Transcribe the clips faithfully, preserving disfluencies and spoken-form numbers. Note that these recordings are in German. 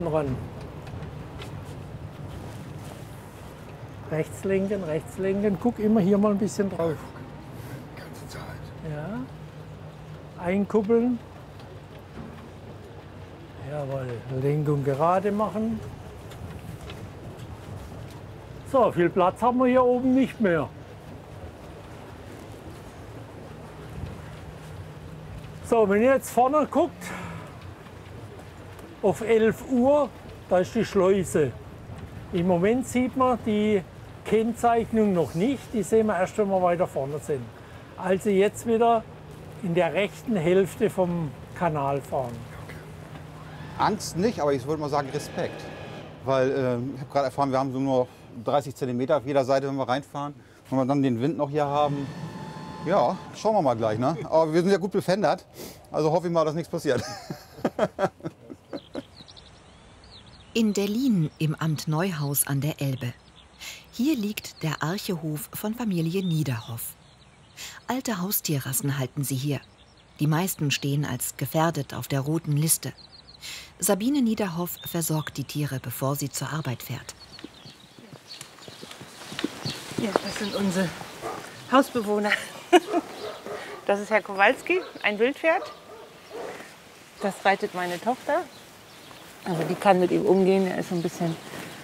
ran. Rechts lenken, rechts lenken. Guck immer hier mal ein bisschen drauf. Die ganze Zeit. Ja. Einkuppeln. Jawohl. Lenkung gerade machen. So, viel Platz haben wir hier oben nicht mehr. So, wenn ihr jetzt vorne guckt, auf elf Uhr, da ist die Schleuse. Im Moment sieht man die Kennzeichnung noch nicht, die sehen wir erst, wenn wir weiter vorne sind. Also jetzt wieder in der rechten Hälfte vom Kanal fahren. Angst nicht, aber ich würde mal sagen Respekt. Weil äh, ich habe gerade erfahren, wir haben so nur dreißig Zentimeter auf jeder Seite, wenn wir reinfahren. Wenn wir dann den Wind noch hier haben, ja, schauen wir mal gleich. Ne? Aber wir sind ja gut befendert, also hoffe ich mal, dass nichts passiert. In Dellin im Amt Neuhaus an der Elbe. Hier liegt der Archehof von Familie Niederhoff. Alte Haustierrassen halten sie hier. Die meisten stehen als gefährdet auf der roten Liste. Sabine Niederhoff versorgt die Tiere, bevor sie zur Arbeit fährt. Ja, das sind unsere Hausbewohner. Das ist Herr Kowalski, ein Wildpferd. Das reitet meine Tochter. Also die kann mit ihm umgehen. Er ist so ein bisschen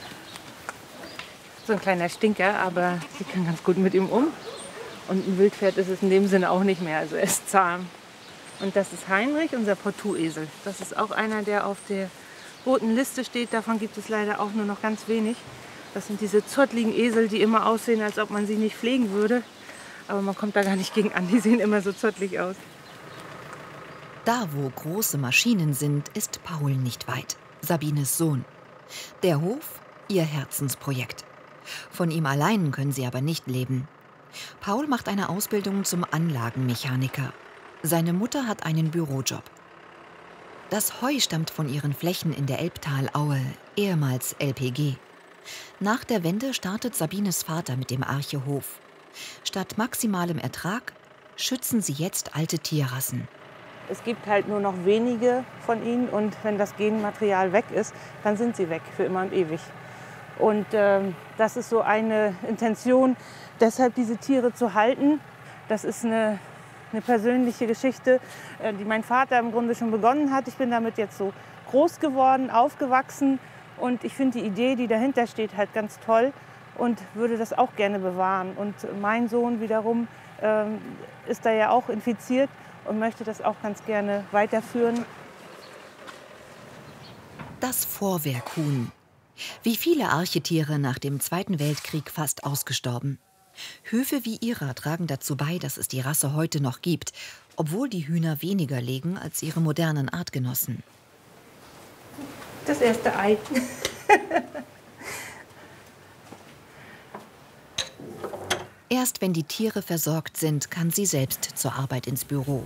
so ein kleiner Stinker, aber sie kann ganz gut mit ihm um. Und ein Wildpferd ist es in dem Sinne auch nicht mehr. Also er ist zahm. Und das ist Heinrich, unser Portuesel. Das ist auch einer, der auf der roten Liste steht. Davon gibt es leider auch nur noch ganz wenig. Das sind diese zottligen Esel, die immer aussehen, als ob man sie nicht pflegen würde. Aber man kommt da gar nicht gegen an. Die sehen immer so zottlig aus. Da, wo große Maschinen sind, ist Paul nicht weit. Sabines Sohn. Der Hof, ihr Herzensprojekt. Von ihm allein können sie aber nicht leben. Paul macht eine Ausbildung zum Anlagenmechaniker. Seine Mutter hat einen Bürojob. Das Heu stammt von ihren Flächen in der Elbtalaue, ehemals L P G. Nach der Wende startet Sabines Vater mit dem Archehof. Statt maximalem Ertrag schützen sie jetzt alte Tierrassen. Es gibt halt nur noch wenige von ihnen und wenn das Genmaterial weg ist, dann sind sie weg für immer und ewig. Und ähm, das ist so eine Intention, deshalb diese Tiere zu halten. Das ist eine, eine persönliche Geschichte, äh, die mein Vater im Grunde schon begonnen hat. Ich bin damit jetzt so groß geworden, aufgewachsen und ich finde die Idee, die dahinter steht, halt ganz toll und würde das auch gerne bewahren. Und mein Sohn wiederum ähm, ist da ja auch infiziert und möchte das auch ganz gerne weiterführen. Das Vorwerkhuhn. Wie viele Archetiere nach dem Zweiten Weltkrieg fast ausgestorben. Höfe wie ihrer tragen dazu bei, dass es die Rasse heute noch gibt, obwohl die Hühner weniger legen als ihre modernen Artgenossen. Das erste Ei. Erst wenn die Tiere versorgt sind, kann sie selbst zur Arbeit ins Büro.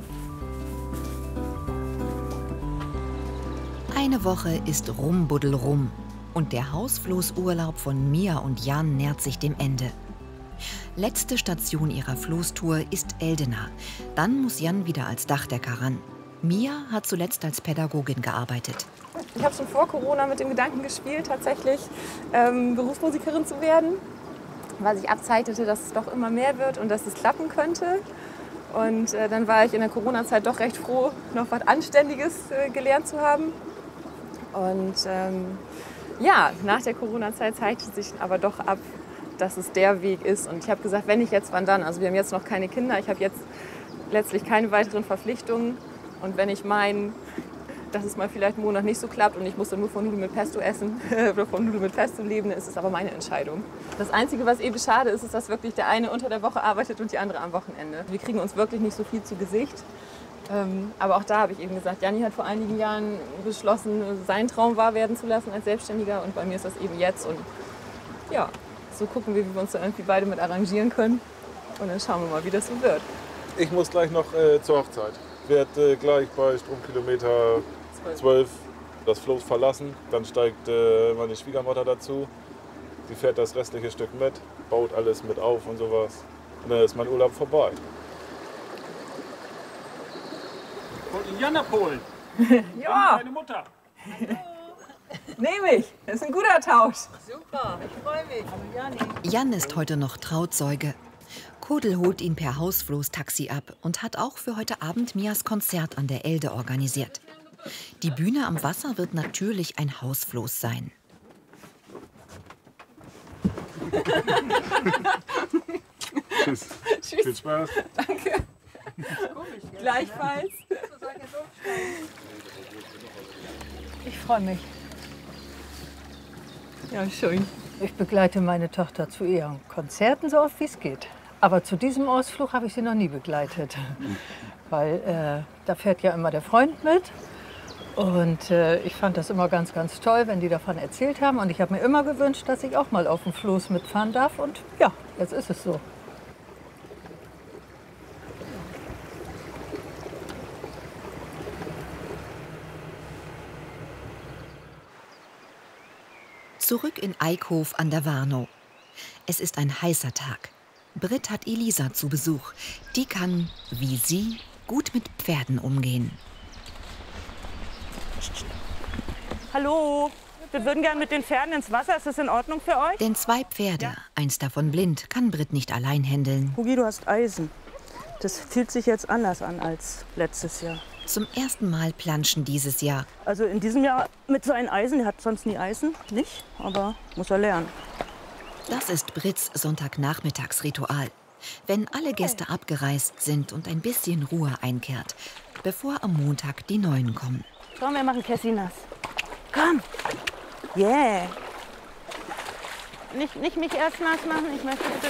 Eine Woche ist rumbuddelrum und der Hausfloßurlaub von Mia und Jan nähert sich dem Ende. Letzte Station ihrer Floßtour ist Eldena. Dann muss Jan wieder als Dachdecker ran. Mia hat zuletzt als Pädagogin gearbeitet. Ich habe schon vor Corona mit dem Gedanken gespielt, tatsächlich ähm, Berufsmusikerin zu werden, weil sich abzeichnete, dass es doch immer mehr wird und dass es klappen könnte. Und äh, dann war ich in der Corona-Zeit doch recht froh, noch was Anständiges äh, gelernt zu haben. Und ähm, ja, nach der Corona-Zeit zeichnete sich aber doch ab, dass es der Weg ist. Und ich habe gesagt, wenn ich jetzt, wann dann? Also wir haben jetzt noch keine Kinder, ich habe jetzt letztlich keine weiteren Verpflichtungen. Und wenn ich meine, dass es mal vielleicht einen Monat nicht so klappt und ich muss dann nur von Nudeln mit Pesto essen oder von Nudeln mit Pesto leben, dann ist es aber meine Entscheidung. Das Einzige, was eben schade ist, ist, dass wirklich der eine unter der Woche arbeitet und die andere am Wochenende. Wir kriegen uns wirklich nicht so viel zu Gesicht. Ähm, aber auch da habe ich eben gesagt, Janni hat vor einigen Jahren beschlossen, sein Traum wahr werden zu lassen als Selbstständiger. Und bei mir ist das eben jetzt. Und ja, so gucken wir, wie wir uns da irgendwie beide mit arrangieren können. Und dann schauen wir mal, wie das so wird. Ich muss gleich noch äh, zur Hochzeit. Ich werde äh, gleich bei Stromkilometer zwölf das Floß verlassen. Dann steigt äh, meine Schwiegermutter dazu. Sie fährt das restliche Stück mit, baut alles mit auf und sowas. Und dann ist mein Urlaub vorbei. Von Indianerpolen. Ja. Meine Mutter. Nehme ich. Das ist ein guter Tausch. Super, ich freue mich. Hallo Jani. Jan ist heute noch Trauzeuge. Kudel holt ihn per Hausfloß-Taxi ab und hat auch für heute Abend Mias Konzert an der Elde organisiert. Die Bühne am Wasser wird natürlich ein Hausfloß sein. Tschüss. Tschüss. Viel Spaß. Danke. Gleichfalls. Ich freue mich. Ja, schön. Ich begleite meine Tochter zu ihren Konzerten so oft wie es geht. Aber zu diesem Ausflug habe ich sie noch nie begleitet. Weil äh, da fährt ja immer der Freund mit. Und äh, ich fand das immer ganz, ganz toll, wenn die davon erzählt haben. Und ich habe mir immer gewünscht, dass ich auch mal auf dem Floß mitfahren darf. Und ja, jetzt ist es so. Zurück in Eickhof an der Warnow. Es ist ein heißer Tag. Britt hat Elisa zu Besuch. Die kann, wie sie, gut mit Pferden umgehen. Hallo, wir würden gerne mit den Pferden ins Wasser. Ist das in Ordnung für euch? Denn zwei Pferde, eins davon blind, kann Britt nicht allein händeln. Hugi, du hast Eisen. Das fühlt sich jetzt anders an als letztes Jahr. Zum ersten Mal planschen dieses Jahr. Also in diesem Jahr mit so einem Eisen, der hat sonst nie Eisen, nicht, aber muss er lernen. Das ist Britts Sonntagnachmittagsritual. Wenn alle Gäste abgereist sind und ein bisschen Ruhe einkehrt, bevor am Montag die Neuen kommen. Komm, wir machen Cassie nass. Komm. Yeah. Nicht, nicht mich erst nass machen, ich möchte bitte.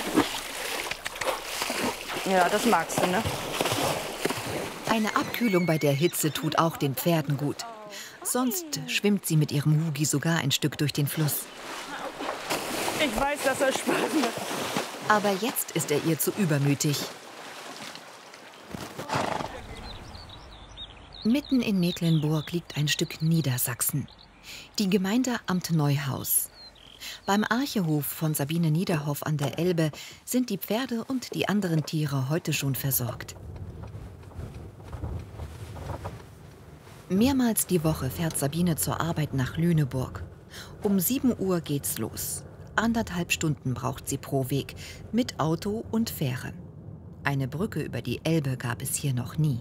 Ja, das magst du, ne? Eine Abkühlung bei der Hitze tut auch den Pferden gut. Sonst schwimmt sie mit ihrem Hugi sogar ein Stück durch den Fluss. Ich weiß, dass er Spaß macht. Aber jetzt ist er ihr zu übermütig. Mitten in Mecklenburg liegt ein Stück Niedersachsen. Die Gemeinde Amt Neuhaus. Beim Archehof von Sabine Niederhoff an der Elbe sind die Pferde und die anderen Tiere heute schon versorgt. Mehrmals die Woche fährt Sabine zur Arbeit nach Lüneburg. Um sieben Uhr geht's los. Anderthalb Stunden braucht sie pro Weg, mit Auto und Fähre. Eine Brücke über die Elbe gab es hier noch nie.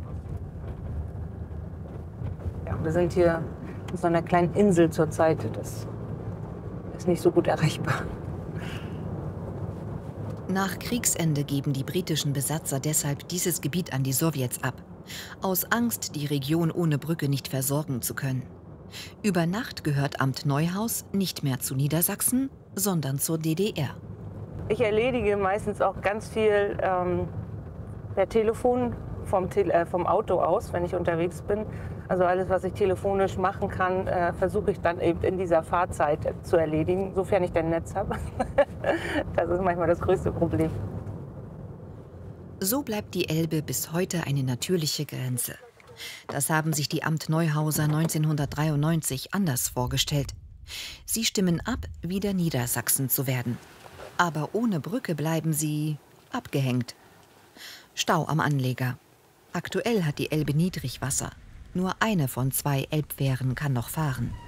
Ja, wir sind hier auf so einer kleinen Insel zurzeit. Das ist nicht so gut erreichbar. Nach Kriegsende geben die britischen Besatzer deshalb dieses Gebiet an die Sowjets ab. Aus Angst, die Region ohne Brücke nicht versorgen zu können. Über Nacht gehört Amt Neuhaus nicht mehr zu Niedersachsen, sondern zur D D R. Ich erledige meistens auch ganz viel ähm, per Telefon vom, Te äh, vom Auto aus, wenn ich unterwegs bin. Also alles, was ich telefonisch machen kann, äh, versuche ich dann eben in dieser Fahrzeit äh, zu erledigen, sofern ich denn Netz habe. Das ist manchmal das größte Problem. So bleibt die Elbe bis heute eine natürliche Grenze. Das haben sich die Amt Neuhauser neunzehnhundertdreiundneunzig anders vorgestellt. Sie stimmen ab, wieder Niedersachsen zu werden. Aber ohne Brücke bleiben sie abgehängt. Stau am Anleger. Aktuell hat die Elbe Niedrigwasser. Nur eine von zwei Elbfähren kann noch fahren.